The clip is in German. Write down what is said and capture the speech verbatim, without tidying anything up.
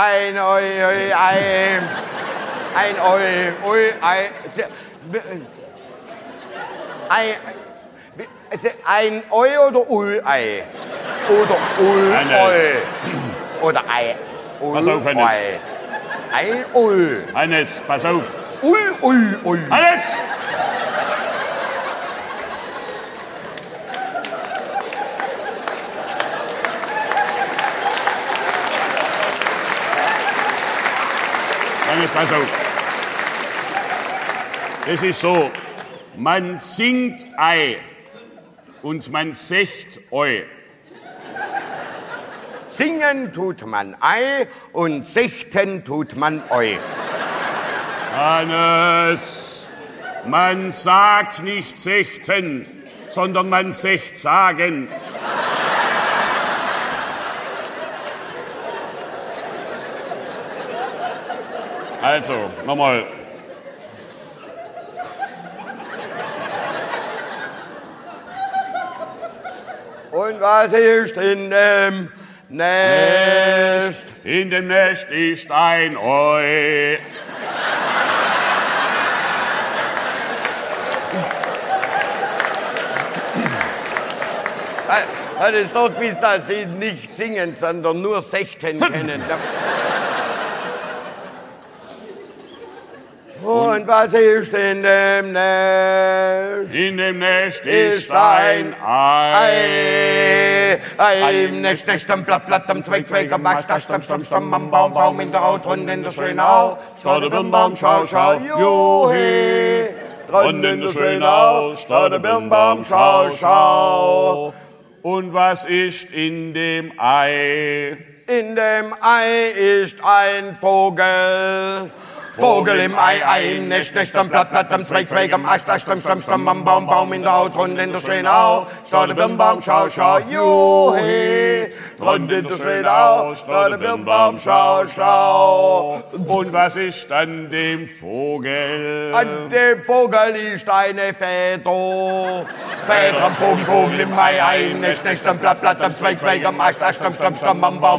Ein Oi, Oi, Ei. Ein Oi, Oi, Ei. Ein, ein Oi oder Ui-Ei? Oder Ui-Ei? Oder Ei? Ui, Pass auf, Hannes. Ei. Ein Ui. Hannes, pass auf. Ui, ui, ui. Hannes! Hannes, pass auf. Es ist so, man singt Ei und man secht Eu. Singen tut man Ei und sechten tut man Eu. Hannes, man sagt nicht sechten, sondern man secht sagen. Also, nochmal. Und was ist in dem Nest? In dem Nest ist ein Eu. Das ist dort, bis dass Sie nicht singen, sondern nur sechten können. Und was ist in dem Nest? In dem Nest ist ein Ei. Ei, im Nest, Nest, am Blatt, Blatt, am Zweig, Zweig, am Ast, Ast, am Stamm, Stamm, am Baum, Baum, in der Haut, rund in der Schönau. Staude-Birnbaum, Schau, Schau, Juhe. Und in der Schönau, Staude-Birnbaum, Schau, Schau. Und was ist in dem Ei? In dem Ei ist ein Vogel. Vogel im Ei, Ei im Nest, Nest am Blatt, Blatt am Zweig, Zweig am Ast, Ast, am Stamm, Stamm, am Baum, Baum in der Haut, rund in der Schönau. Staude-Birnbaum, Schau, Schau, Juhe. Rund in der Schönau, Staude-Birnbaum, Schau, Schau. Und was ist an dem Vogel? An dem Vogel ist eine Feder. Feder am Vogel, Vogel im Ei, Ei im Nest, Nest am Blatt, Blatt am Zweig, Zweig am Ast, Ast, am Stamm, Stamm, am Baum.